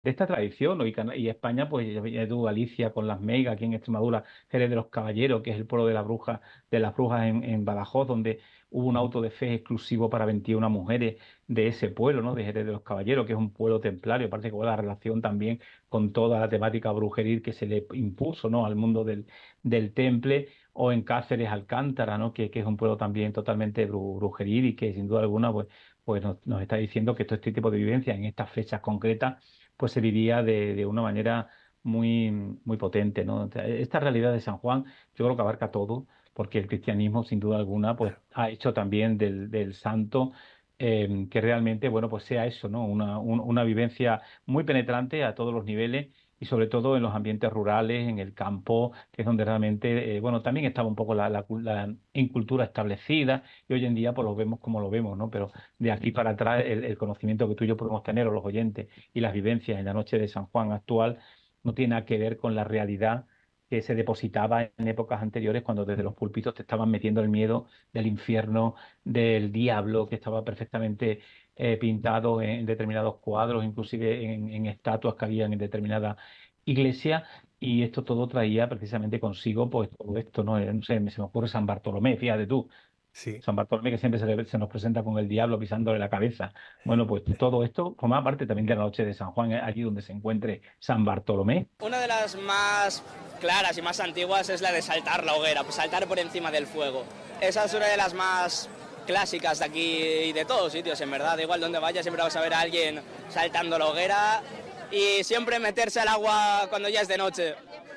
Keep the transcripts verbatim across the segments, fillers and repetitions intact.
de esta tradición, ¿no? Y, Cana- y España, pues ya ya tú, Galicia con las meigas, aquí en Extremadura, Jerez de los Caballeros, que es el pueblo de la bruja, de las brujas en, en Badajoz, donde hubo un auto de fe exclusivo para veintiuna mujeres de ese pueblo, ¿no? De Jerez de los Caballeros, que es un pueblo templario, parece que la relación también con toda la temática brujeril que se le impuso, ¿no? Al mundo del, del temple, o en Cáceres, Alcántara, ¿no? Que, que es un pueblo también totalmente bru- brujeril y que sin duda alguna, pues, pues nos, nos está diciendo que todo este tipo de vivencias en estas fechas concretas pues se vivía de, de una manera muy, muy potente, ¿no? O sea, esta realidad de San Juan yo creo que abarca todo, porque el cristianismo, sin duda alguna, pues Claro. ha hecho también del, del santo eh, que realmente, bueno, pues sea eso, ¿no? Una, un- una vivencia muy penetrante a todos los niveles y sobre todo en los ambientes rurales, en el campo, que es donde realmente, eh, bueno, también estaba un poco la, la, cul- la incultura establecida y hoy en día pues lo vemos como lo vemos, ¿no? Pero de aquí para atrás el, el conocimiento que tú y yo podemos tener, o los oyentes, y las vivencias en la noche de San Juan actual no tiene nada que ver con la realidad que se depositaba en épocas anteriores cuando desde los púlpitos te estaban metiendo el miedo del infierno, del diablo, que estaba perfectamente eh, pintado en determinados cuadros, inclusive en, en estatuas que habían en determinada iglesia, y esto todo traía precisamente consigo pues todo esto, ¿no? Eh, No sé, se me ocurre San Bartolomé, fíjate tú. Sí. San Bartolomé que siempre se, le- se nos presenta con el diablo pisándole la cabeza. Bueno, pues todo esto forma parte también de la noche de San Juan, eh, allí donde se encuentre San Bartolomé. Una de las más claras y más antiguas es la de saltar la hoguera, pues saltar por encima del fuego. Esa es una de las más clásicas de aquí y de todos sitios, en verdad. Da igual donde vayas, siempre vas a ver a alguien saltando la hoguera y siempre meterse al agua cuando ya es de noche.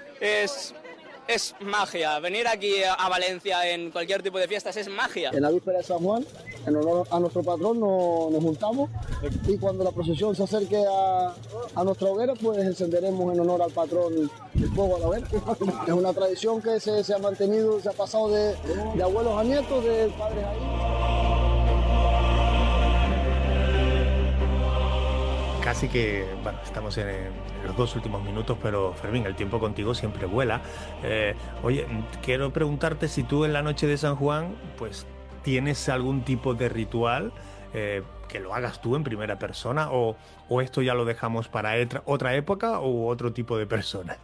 Es, es magia. Venir aquí a Valencia en cualquier tipo de fiestas es magia. En la víspera de San Juan, en honor a nuestro patrón, nos, nos juntamos y cuando la procesión se acerque a, a nuestra hoguera, pues encenderemos en honor al patrón el fuego a la hoguera. Es una tradición que se, se ha mantenido, se ha pasado de, de abuelos a nietos, de padres a hijos. Casi que, bueno, estamos en, en los dos últimos minutos, pero Fermín, el tiempo contigo siempre vuela. Eh, oye, mm, quiero preguntarte si tú en la noche de San Juan, pues, tienes algún tipo de ritual eh, que lo hagas tú en primera persona o, o esto ya lo dejamos para etra- otra época o otro tipo de persona.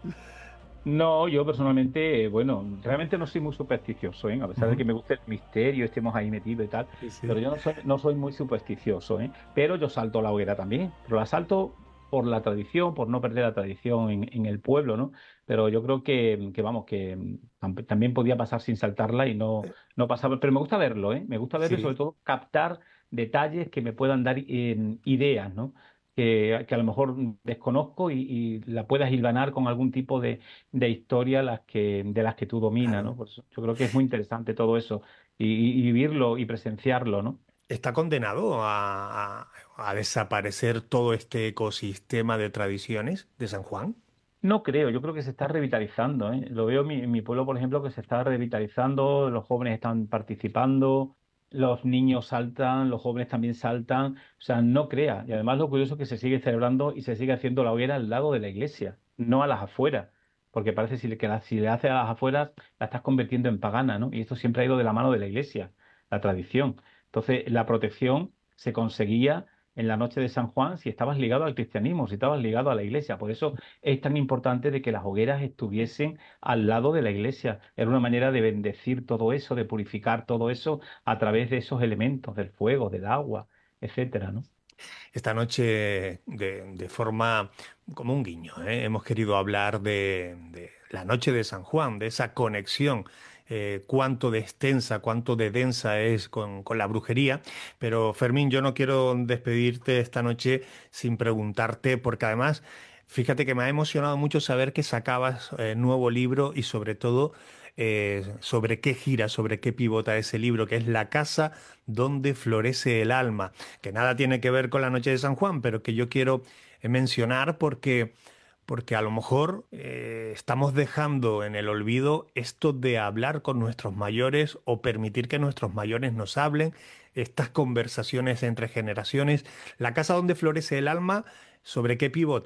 No, yo personalmente, eh, bueno, realmente no soy muy supersticioso, ¿eh? A pesar de Ujú. que me gusta el misterio, estemos ahí metidos y tal, Sí, sí. pero yo no soy, no soy muy supersticioso, ¿eh? Pero yo salto la hoguera también, pero la salto por la tradición, por no perder la tradición en, en el pueblo, ¿no? Pero yo creo que, que vamos, que mm, tam- también podía pasar sin saltarla y no, Eh, no pasaba, pero me gusta verlo, ¿eh? Me gusta verlo y sobre Sí. todo captar detalles que me puedan dar eh, ideas, ¿no? Que, que a lo mejor desconozco y, y la puedas hilvanar con algún tipo de de historia las que, de las que tú dominas, ¿no? Claro. Por eso yo creo que es muy interesante todo eso y, y- y vivirlo y presenciarlo, ¿no? ¿Está condenado a, a a desaparecer todo este ecosistema de tradiciones de San Juan? No creo, yo creo que se está revitalizando, ¿eh? Lo veo en mi, en mi pueblo, por ejemplo, que se está revitalizando, los jóvenes están participando, los niños saltan, los jóvenes también saltan, o sea, no crea. Y además lo curioso es que se sigue celebrando y se sigue haciendo la hoguera al lado de la iglesia, no a las afueras, porque parece si le- que la- si le haces a las afueras la estás convirtiendo en pagana, ¿no? Y esto siempre ha ido de la mano de la iglesia, la tradición. Entonces, la protección se conseguía en la noche de San Juan si estabas ligado al cristianismo, si estabas ligado a la iglesia. Por eso es tan importante de que las hogueras estuviesen al lado de la iglesia. Era una manera de bendecir todo eso, de purificar todo eso a través de esos elementos, del fuego, del agua, etcétera, ¿no? Esta noche, de, de forma como un guiño, ¿eh? Hemos querido hablar de, de la noche de San Juan, de esa conexión, eh, cuánto de extensa, cuánto de densa es con, con la brujería. Pero Fermín, yo no quiero despedirte esta noche sin preguntarte, porque además, fíjate que me ha emocionado mucho saber que sacabas eh, nuevo libro y sobre todo eh, sobre qué gira, sobre qué pivota ese libro, que es La casa donde florece el alma, que nada tiene que ver con la noche de San Juan, pero que yo quiero eh, mencionar porque, porque a lo mejor eh, estamos dejando en el olvido esto de hablar con nuestros mayores o permitir que nuestros mayores nos hablen, estas conversaciones entre generaciones. La casa donde florece el alma, ¿sobre qué pivota?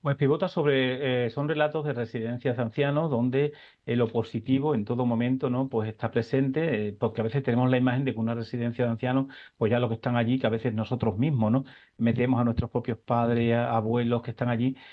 Pues pivota sobre, eh, son relatos de residencias de ancianos donde eh, lo positivo en todo momento, ¿no? Pues está presente, eh, porque a veces tenemos la imagen de que una residencia de ancianos, pues ya los que están allí, que a veces nosotros mismos, ¿no? Metemos a nuestros propios padres, a- abuelos que están allí